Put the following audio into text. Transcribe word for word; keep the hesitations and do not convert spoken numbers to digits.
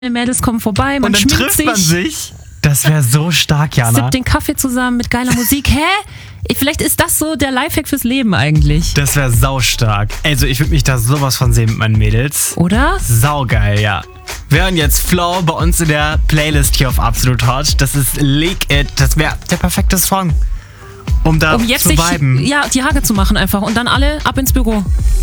Mädels kommen vorbei, man Und dann schminkt trifft sich, man sich. Das wäre so stark, Jana. sippt den Kaffee zusammen mit geiler Musik. Hä? Vielleicht ist das so der Lifehack fürs Leben eigentlich. Das wäre saustark. Also ich würde mich da sowas von sehen mit meinen Mädels. Oder? Saugeil, ja. Wir hören jetzt Flow bei uns in der Playlist hier auf Absolut Hot. Das ist Leak It. Das wäre der perfekte Song, um da Um jetzt zu sich viben. ja, die Haare zu machen einfach und dann alle ab ins Büro.